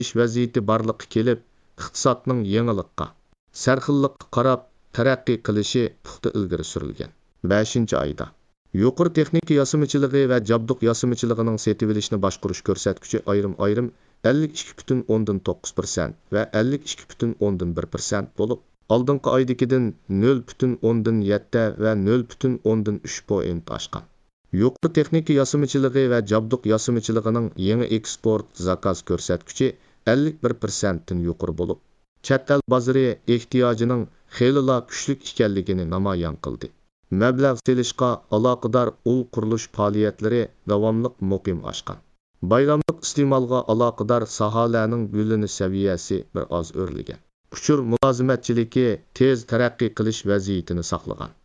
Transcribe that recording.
ish vaziyati barliqqa kelib, iqtisodning yangilikqa, sarxillikqa qarab taraqqiy qilishi puxta ilgari surilgan. 5-oyda yuqori texnika yasamochiligi va jabduq yasamochiligining setib olishni boshqarish ko'rsatkichi ayrim 52,9% va 52,1% bo'lib, oldingi oydagidan 0,7 va 0,3 point oshgan. Yuqori texnika yasamochiligi va jabduq yasamochiligining yangi eksport zakaz ko'rsatkichi 51% dan yuqori bo'lib, chet el bozori ehtiyojining xeyli kuchli ekanligini namoyon qildi. Mablag' selishga aloqador qurilish faoliyatlari davomli muqim oshgan. Bayramlik iste'molga aloqador sohalarning gulini saviyasi bir oz o'rlagan. Uchur mulozimatchiligi tez taraqqiy qilish vaziyatini saqlagan.